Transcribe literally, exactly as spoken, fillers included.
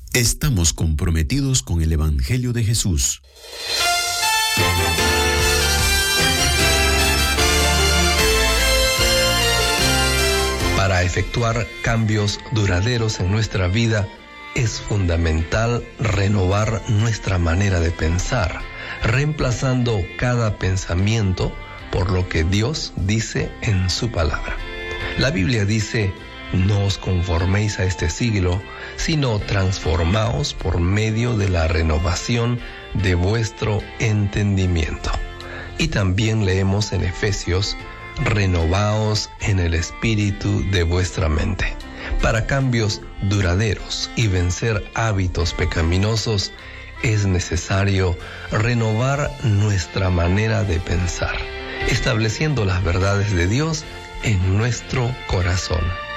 Estamos comprometidos con el Evangelio de Jesús. Para efectuar cambios duraderos en nuestra vida, es fundamental renovar nuestra manera de pensar, reemplazando cada pensamiento por lo que Dios dice en su palabra. La Biblia dice: no os conforméis a este siglo, sino transformaos por medio de la renovación de vuestro entendimiento. Y también leemos en Efesios: renovaos en el espíritu de vuestra mente. Para cambios duraderos y vencer hábitos pecaminosos, es necesario renovar nuestra manera de pensar, estableciendo las verdades de Dios en nuestro corazón.